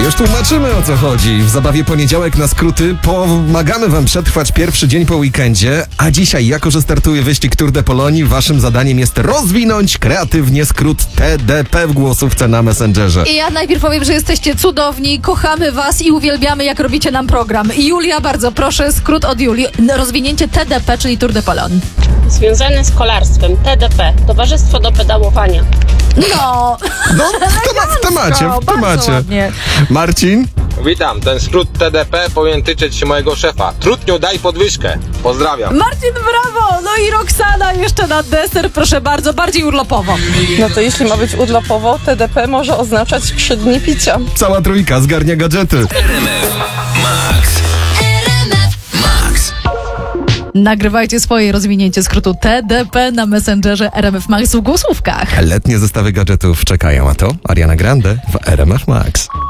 Już tłumaczymy, o co chodzi. W zabawie Poniedziałek na skróty pomagamy wam przetrwać pierwszy dzień po weekendzie, a dzisiaj, jako że startuje wyścig Tour de Polonii, waszym zadaniem jest rozwinąć kreatywnie skrót TDP w głosówce na Messengerze. I ja najpierw powiem, że jesteście cudowni, kochamy was i uwielbiamy, jak robicie nam program. Julia, bardzo proszę, skrót od Julii. Rozwinięcie TDP, czyli Tour de Pologne. Związane z kolarstwem, TDP, Towarzystwo do Pedałowania. No, W temacie. bardzo ładnie. Marcin? Witam, ten skrót TDP powinien tyczyć się mojego szefa. Trudniu, daj podwyżkę. Pozdrawiam. Marcin, brawo! No i Roxana jeszcze na deser, proszę bardzo, bardziej urlopowo. No to jeśli ma być urlopowo, TDP może oznaczać 3 dni picia. Cała trójka zgarnia gadżety. Nagrywajcie swoje rozwinięcie skrótu TDP na Messengerze RMF Max w głosówkach. Letnie zestawy gadżetów czekają, a to Ariana Grande w RMF Max.